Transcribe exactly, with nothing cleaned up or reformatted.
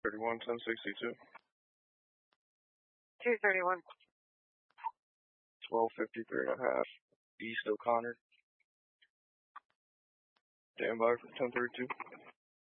thirty-one, ten sixty-two. two thirty-one. twelve fifty-three and a half. East O'Connor. Stand by for ten thirty-two.